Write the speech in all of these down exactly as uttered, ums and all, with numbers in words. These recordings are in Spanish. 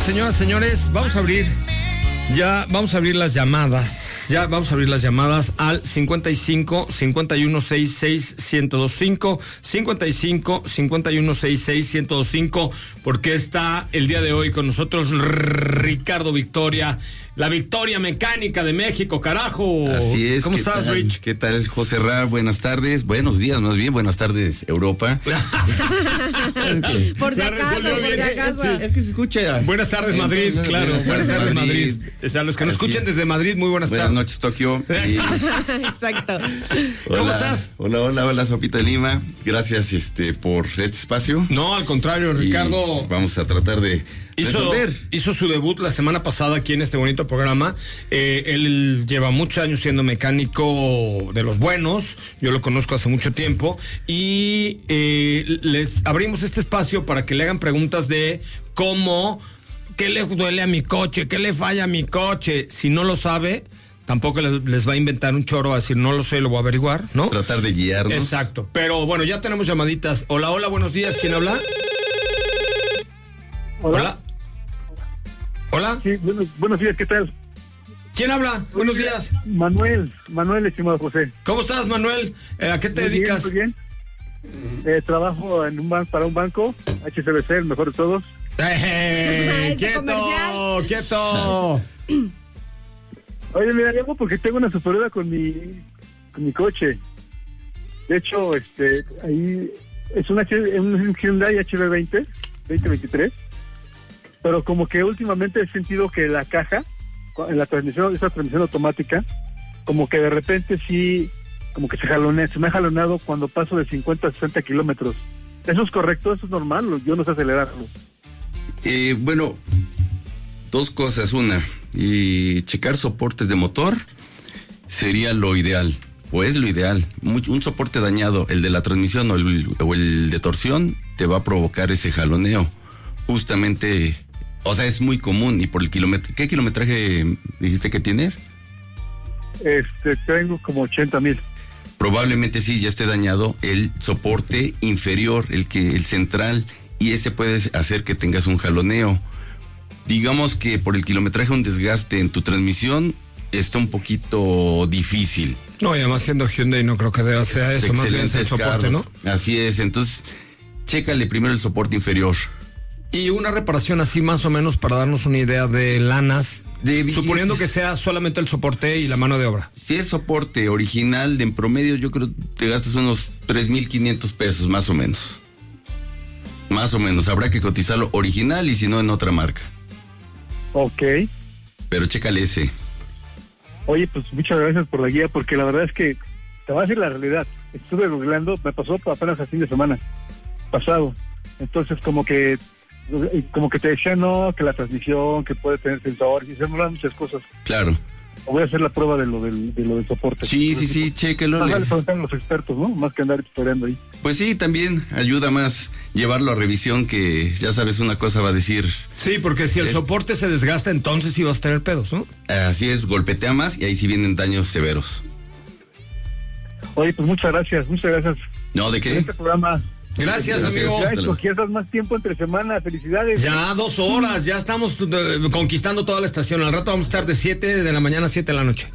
señoras, señores, vamos a abrir, ya vamos a abrir las llamadas, ya vamos a abrir las llamadas al cincuenta y cinco, cincuenta y uno, sesenta y seis, ciento veinticinco, cincuenta y cinco, cincuenta y uno, sesenta y seis, ciento veinticinco, porque está el día de hoy con nosotros Ricardo Victoria, la Victoria Mecánica de México, carajo. Así es. ¿Cómo estás, tal? Rich? ¿Qué tal, José Ra? Buenas tardes, buenos días, más bien, buenas tardes, Europa. Por si acaso, por si acaso. Sí. Es que se escucha. Buenas tardes, Madrid, Buenas claro. tardes, Buenas tardes, Madrid. Madrid. O sea, los que nos Así escuchen es. desde Madrid, muy buenas, Buenas tardes. noches, Tokio. Y... Exacto. Hola, ¿Cómo estás? Hola, hola, hola, Sopita de Lima. Gracias este, por este espacio. No, al contrario, Ricardo. Y vamos a tratar de Hizo, resolver. hizo su debut la semana pasada aquí en este bonito programa. Eh, él lleva muchos años siendo mecánico de los buenos. Yo lo conozco hace mucho tiempo. Y eh, les abrimos este espacio para que le hagan preguntas de cómo, qué le duele a mi coche, qué le falla a mi coche. Si no lo sabe, tampoco les, les va a inventar un choro a decir no lo sé, lo voy a averiguar, ¿no? Tratar de guiarnos. Exacto. Pero bueno, ya tenemos llamaditas. Hola, hola, buenos días. ¿Quién habla? Hola. Hola. Hola. Sí, buenos, buenos días, ¿qué tal? ¿Quién habla? Buenos días. Manuel, Manuel, estimado José. ¿Cómo estás, Manuel? Eh, ¿A qué te Muy bien, dedicas? Muy bien. Eh, trabajo en un ban- para un banco, H C B C, el mejor de todos. ¡Eh, Ese ¡Quieto! comercial. ¡Quieto! Oye, mira, llamo porque tengo una superioridad con mi, con mi coche. De hecho, este, ahí es una, H- un Hyundai H B veinte, veinte veintitrés. Pero como que últimamente he sentido que la caja, en la transmisión, esa transmisión automática, como que de repente sí, como que se jalonea, se me ha jalonado cuando paso de cincuenta a sesenta kilómetros. ¿Eso es correcto? ¿Eso es normal? Yo no sé acelerarlo. Eh, bueno, dos cosas. Una, y checar soportes de motor sería lo ideal, o es lo ideal. Muy- un soporte dañado, el de la transmisión o el, o el de torsión, te va a provocar ese jaloneo. Justamente, o sea, es muy común. Y por el kilómetro, ¿qué kilometraje dijiste que tienes? Este, tengo como ochenta mil. Probablemente sí, ya esté dañado el soporte inferior, el que el central, y ese puede hacer que tengas un jaloneo. Digamos que por el kilometraje un desgaste en tu transmisión está un poquito difícil. No, y además siendo Hyundai no creo que deba ser eso, más bien es el Excelentes soporte, carros. ¿no? Así es, entonces, chécale primero el soporte inferior. Y una reparación así más o menos para darnos una idea de lanas, De billetes. suponiendo que sea solamente el soporte y la mano de obra. Si es soporte original, en promedio yo creo que te gastas unos tres mil quinientos pesos, más o menos. Más o menos, habrá que cotizarlo original y si no en otra marca. Ok. Pero chécale ese. Oye, pues muchas gracias por la guía, porque la verdad es que te voy a decir la realidad. Estuve googleando, me pasó apenas el fin de semana pasado. Entonces, como que como que te decía, no, que la transmisión, que puede tener sensor, y se me hablan muchas cosas. Claro. Voy a hacer la prueba de lo del, de lo del soporte. Sí, sí, sí, chéquelo. Más le- vale preguntar a los expertos, ¿no? Más que andar historiando ahí. Pues sí, también ayuda más llevarlo a revisión, que ya sabes, una cosa va a decir, Sí, porque si el Es- soporte se desgasta, entonces sí vas a tener pedos, ¿no? así es, golpetea más y ahí sí vienen daños severos. Oye, pues muchas gracias, muchas gracias. No, ¿de En qué? este programa. Gracias, Gracias. amigo. Ya Hasta luego. escogí más tiempo entre semana, felicidades. Ya dos horas, ya estamos eh, conquistando toda la estación. Al rato vamos a estar de siete de la mañana a siete de la noche.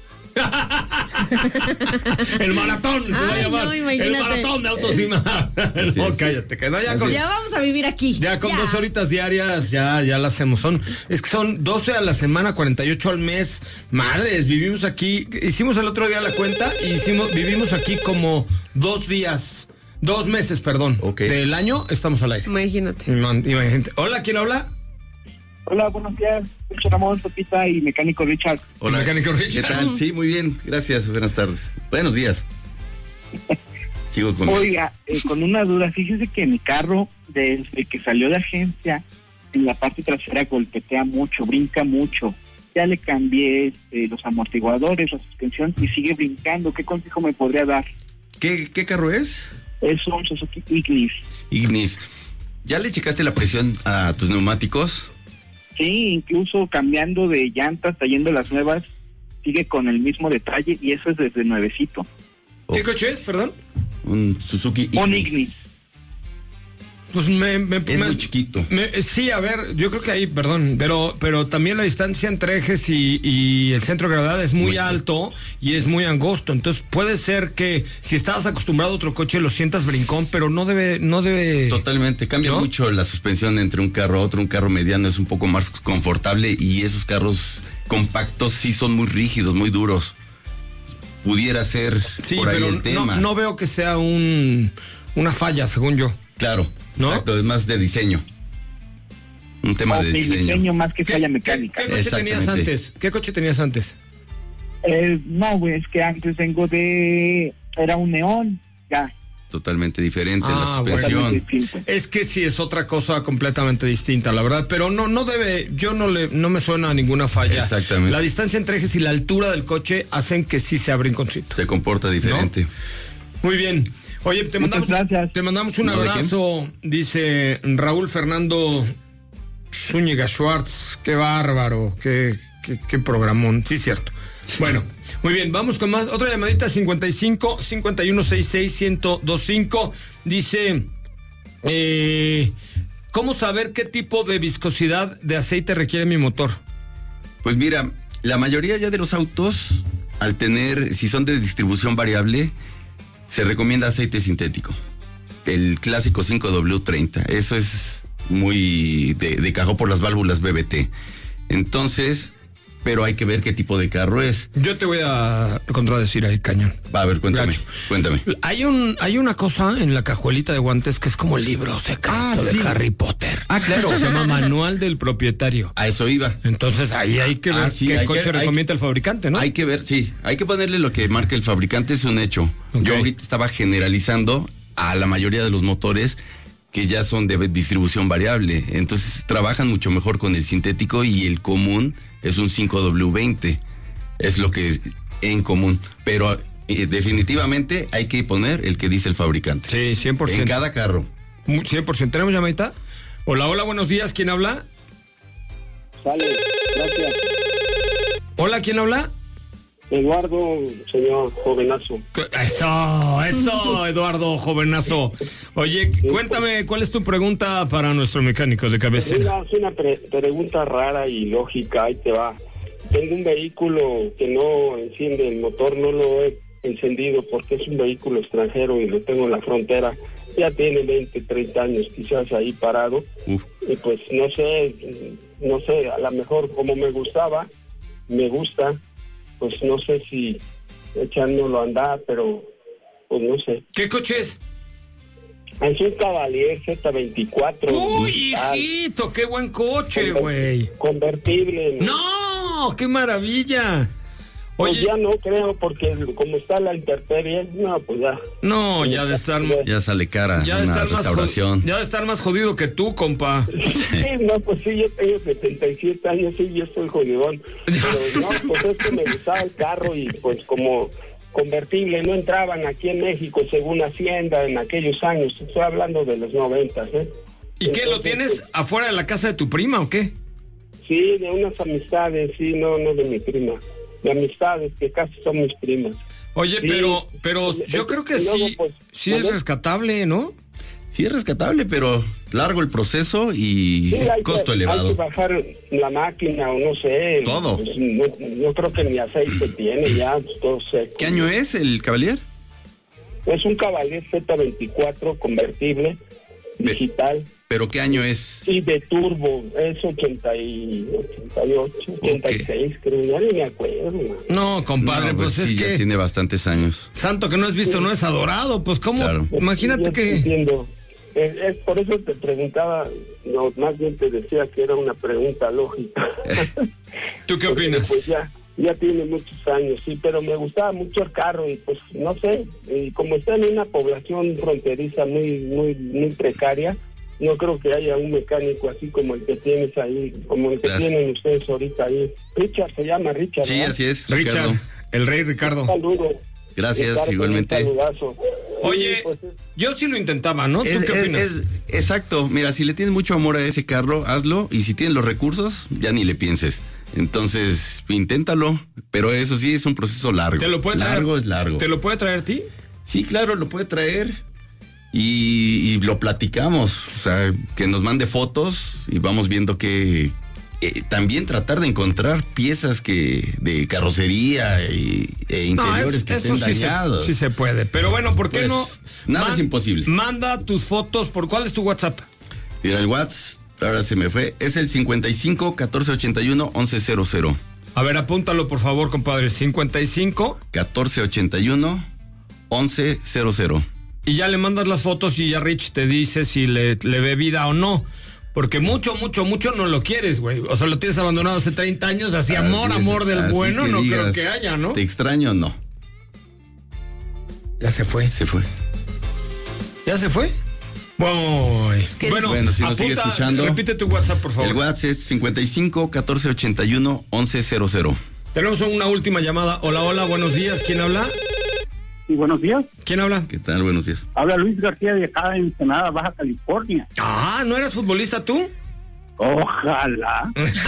El maratón se va a Ay, llamar. no, El imagínate. maratón de Autosima. No, es. cállate, que no, ya con, Ya vamos a vivir aquí. ya con dos horitas diarias ya, ya la hacemos. Son, es que son doce a la semana, cuarenta y ocho al mes. Madres, vivimos aquí. Hicimos el otro día la cuenta y hicimos, vivimos aquí como dos días, dos meses, perdón. Ok. Del año estamos al aire. Imagínate. Man- Imagínate. Hola, ¿quién habla? Hola, buenos días. Soy Ramón, Pepita y Mecánico Richard. Hola, Mecánico ¿qué Richard. tal? Sí, muy bien, gracias, buenas tardes. Buenos días. Sigo con... Oiga, eh, con una duda, fíjese que mi carro, desde que salió de agencia, en la parte trasera golpetea mucho, brinca mucho. Ya le cambié este, los amortiguadores, la suspensión y sigue brincando. ¿Qué consejo me podría dar? ¿Qué, ¿Qué carro es? Es un Suzuki Ignis. Ignis. ¿Ya le checaste la presión a tus neumáticos? Sí, incluso cambiando de llantas, trayendo las nuevas, sigue con el mismo detalle y eso es desde nuevecito. ¿Qué coche es, perdón? Un Suzuki Ignis. Un Ignis. Pues me, me, Es me- muy chiquito. me- sí, a ver, yo creo que ahí, perdón, pero pero también la distancia entre ejes y, y el centro de gravedad es muy, Muy alto y es muy angosto. Entonces puede ser que si estabas acostumbrado a otro coche lo sientas brincón, pero no debe, no debe. Totalmente, cambia ¿No? mucho la suspensión entre un carro a otro. Un carro mediano es un poco más confortable y esos carros compactos sí son muy rígidos, muy duros. Pudiera ser Sí, por ahí pero el tema. no, no veo que sea un una falla, según yo. Claro, ¿No? exacto, es más de diseño. Un tema Ok, de diseño. diseño más que ¿Qué, falla qué- mecánica. qué coche tenías Exactamente. antes? ¿Qué coche tenías antes? Eh, no, güey, es que antes vengo de... Era un neón, ya. Totalmente diferente Ah, la bueno. suspensión. Totalmente distinto. Es que sí es otra cosa completamente distinta, la verdad, pero no no debe, yo no le no me suena a ninguna falla. Exactamente. La distancia entre ejes y la altura del coche hacen que sí sea brinconcito. Se comporta diferente. Muy bien. Oye, te Muchas mandamos gracias. te mandamos un No, ¿de qué? abrazo, dice Raúl Fernando Zúñiga Schwartz, qué bárbaro, qué, qué, qué programón, sí cierto. Bueno, muy bien, vamos con más, otra llamadita, cincuenta y cinco, cincuenta y uno, sesenta y seis, ciento veinticinco, dice, eh, ¿cómo saber qué tipo de viscosidad de aceite requiere mi motor? Pues mira, la mayoría ya de los autos, al tener, si son de distribución variable, se recomienda aceite sintético. El clásico cinco W treinta. Eso es muy de, de cajón por las válvulas B B T. Entonces, pero hay que ver qué tipo de carro es. Yo te voy a contradecir ahí, cañón. Va, a ver, cuéntame, Gacho. cuéntame. Hay un hay una cosa en la cajuelita de guantes que es como el libro secreto Ah, de sí. Harry Potter. Ah, claro. Se llama Manual del Propietario. A eso iba. Entonces ahí hay que ver Ah, sí, qué hay coche que- hay- recomienda el fabricante, ¿no? Hay que ver, sí, hay que ponerle lo que marca el fabricante, es un hecho. Ok. Yo ahorita estaba generalizando a la mayoría de los motores que ya son de distribución variable. Entonces trabajan mucho mejor con el sintético y el común es un cinco W veinte. Es lo que es en común. Pero eh, definitivamente hay que poner el que dice el fabricante. Sí, cien por En ciento. cada carro. Mu- cien por ciento. ¿Tenemos llamadita? Hola, hola, buenos días. ¿Quién habla? Sale, gracias. Hola, ¿quién habla? Eduardo, señor jovenazo. Eso, eso, Eduardo, jovenazo. Oye, cuéntame, ¿cuál es tu pregunta para nuestro mecánico de cabecera? Mira, es una pre- pregunta rara y lógica, ahí te va. Tengo un vehículo que no enciende el motor, no lo he encendido porque es un vehículo extranjero y lo tengo en la frontera. Ya tiene veinte, treinta años quizás ahí parado. Uf. Y pues no sé, no sé, a lo mejor como me gustaba, me gusta, pues no sé si echándolo a andar, pero pues no sé. ¿Qué coche es? Es un Cavalier Z veinticuatro. Uy, digital, hijito, qué buen coche, conver- güey. Convertible. No, qué maravilla. Pues Oye, ya no creo, porque como está la intemperie, no, pues ya. no, ya de estar, Ya sale cara ya de una estar más restauración. jodido, ya de estar más jodido que tú, compa. Sí, no, pues sí, yo tengo setenta y siete años, sí, yo estoy jodidón. Pero no, pues es que me gustaba el carro y pues como convertible no entraban aquí en México según Hacienda en aquellos años. Estoy hablando de los noventas, ¿eh? ¿Y qué, lo Entonces, tienes afuera de la casa de tu prima o qué? Sí, de unas amistades, sí, no, no de mi prima. De amistades que casi son mis primas. Oye, Sí. pero, pero yo creo que Y luego, sí, pues, sí es ¿vale? rescatable, ¿no? Sí es rescatable, pero largo el proceso y Sí, hay costo que, elevado. Hay que bajar la máquina o no sé. Todo. Pues, no, no creo que ni aceite tiene ya, pues, todo seco. ¿Qué año es el Cavalier? Es un Cavalier Z veinticuatro convertible, Ve- digital ¿Pero qué año es? y de turbo. Es ochenta y ochenta y ocho, ochenta y seis, creo. Ya ni me acuerdo. man. No, compadre, No, pues, sí, es ya que tiene bastantes años. santo que no has visto, no es adorado, pues cómo, Claro. imagínate Yo te que... entiendo. Es, es por eso te preguntaba, no, más bien te decía que era una pregunta lógica. ¿Tú qué Porque, opinas? Pues ya, ya tiene muchos años, sí, pero me gustaba mucho el carro y pues no sé, y como está en una población fronteriza muy, muy, muy precaria, no creo que haya un mecánico así como el que tienes ahí, como el que Gracias. tienen ustedes ahorita ahí. Richard se llama Richard. Sí, ¿verdad? así es. Richard, Ricardo. el rey Ricardo. Un saludo. Gracias, Ricardo, igualmente. Un saludazo. Oye, Sí, pues, es- yo sí lo intentaba, ¿no? ¿Tú Es- qué es- opinas? es- exacto, mira, si le tienes mucho amor a ese carro, hazlo, y si tienes los recursos, ya ni le pienses. Entonces, inténtalo, pero eso sí es un proceso largo. ¿Te lo puede traer? Largo es largo. ¿Te lo puede traer a ti? Sí, claro, lo puede traer. y, y lo platicamos. O sea, que nos mande fotos y vamos viendo que eh, también tratar de encontrar piezas que de carrocería y, e interiores no, es, que eso estén sí dañados. Se, sí se puede. Pero bueno, ¿por qué Pues, no? nada Man- es imposible. Manda tus fotos. ¿Por cuál es tu WhatsApp? Mira, el WhatsApp, ahora se me fue, es el cincuenta y cinco, catorce ochenta y uno, once cero cero. A ver, apúntalo, por favor, compadre. cincuenta y cinco. catorce ochenta y uno, once cero cero. Y ya le mandas las fotos y ya Rich te dice si le, le ve vida o no. Porque mucho, mucho, mucho no lo quieres, güey. O sea, lo tienes abandonado hace treinta años, así amor, Así es, amor del así bueno, que no digas, creo que haya, ¿no? ¿Te extraño? No. Ya se fue. Se fue. ¿Ya se fue? Boy. que- Bueno, Bueno, si nos sigue apunta, escuchando. repite tu WhatsApp, por favor. El WhatsApp es cincuenta y cinco, catorce ochenta y uno, once cero cero. Tenemos una última llamada. Hola, hola, buenos días. ¿Quién habla? Y buenos días. ¿Quién habla? ¿Qué tal? Buenos días. Habla Luis García de acá en Ensenada, Baja California. Ah, ¿no eras futbolista tú? Ojalá.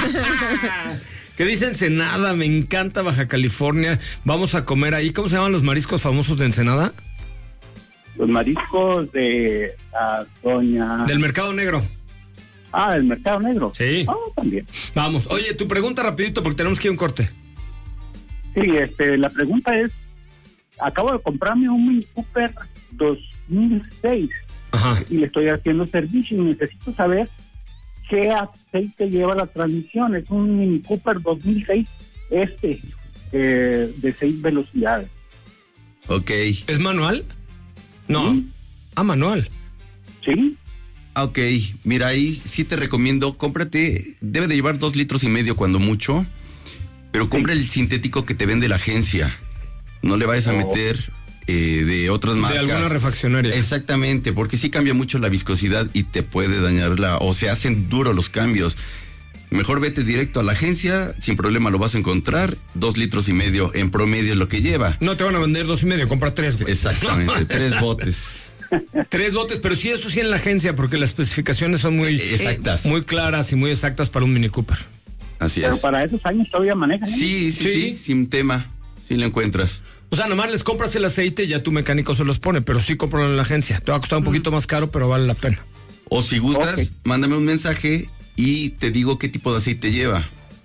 ¿Qué dicen Ensenada? Me encanta Baja California. Vamos a comer ahí. ¿Cómo se llaman los mariscos famosos de Ensenada? Los mariscos de ah, Doña... Del Mercado Negro. Ah, del Mercado Negro. Sí. Ah, también. Vamos. Oye, tu pregunta rapidito porque tenemos que ir a un corte. Sí, este, la pregunta es, acabo de comprarme un Mini Cooper dos mil seis Ajá. y le estoy haciendo servicio y necesito saber qué aceite lleva la transmisión. Es un Mini Cooper dos mil seis este, eh, de seis velocidades. Ok. ¿Es manual? No. ¿Sí? Ah, manual. ¿Sí? Ok, mira, ahí sí te recomiendo, cómprate, debe de llevar dos litros y medio cuando mucho, pero compra el sintético que te vende la agencia. No le vayas a Oh. meter eh, de otras marcas. De alguna refaccionaria. Exactamente, porque sí cambia mucho la viscosidad y te puede dañarla, o se hacen duros los cambios. Mejor vete directo a la agencia, sin problema lo vas a encontrar, dos litros y medio en promedio es lo que lleva. No te van a vender dos y medio, compra tres, güey. Exactamente, tres botes. Tres botes, pero sí, eso sí en la agencia, porque las especificaciones son muy Exactas. muy claras y muy exactas para un Mini Cooper. Así Pero es. para esos años todavía manejan. ¿eh? Sí, sí, Sí. sí, sin tema, sí lo encuentras. O sea, nomás les compras el aceite y ya tu mecánico se los pone, pero sí cómpralo en la agencia. Te va a costar un poquito más caro, pero vale la pena. O si gustas, Ok. mándame un mensaje y te digo qué tipo de aceite lleva.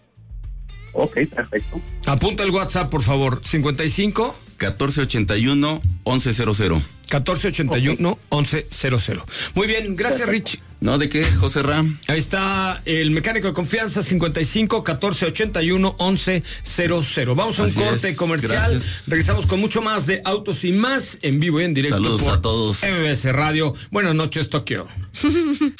Ok, perfecto. Apunta el WhatsApp, por favor. cincuenta y cinco, catorce ochenta y uno, once cero cero. catorce ochenta y uno, once cero cero. Muy bien, gracias, Rich. ¿No? ¿De qué, José Ram? Ahí está el mecánico de confianza, cincuenta y cinco, catorce ochenta y uno, once cero cero. Vamos a un Así corte es, comercial. gracias. Regresamos con mucho más de Autos y Más en vivo y en directo. Saludos por a todos. M B S Radio. Buenas noches, Tokio.